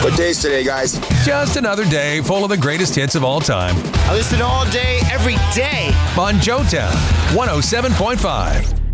What day is today, guys? Just another day full of the greatest hits of all time I listen all day, every day. on Joetown 107.5.